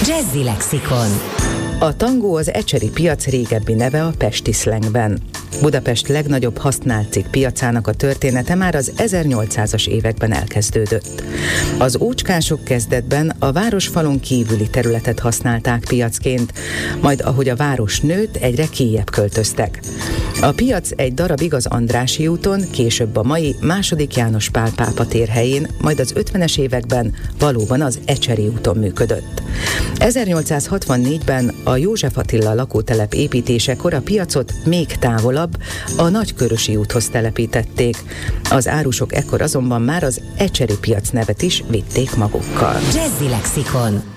Jazzy Lexikon. A tangó az ecseri piac régebbi neve a pesti szlengben. Budapest legnagyobb használt cikk piacának a története már az 1800-as években elkezdődött. Az ócskások kezdetben a városfalon kívüli területet használták piacként, majd ahogy a város nőtt, egyre kijjebb költöztek. A piac egy darabig az Andrássy úton, később a mai II. János Pál pápa tér helyén, majd az 50-es években valóban az Ecseri úton működött. 1864-ben a József Attila lakótelep építésekor a piacot még távolabb, a Nagykörösi úthoz telepítették. Az árusok ekkor azonban már az Ecseri piac nevet is vitték magukkal. Jazzy Lexikon.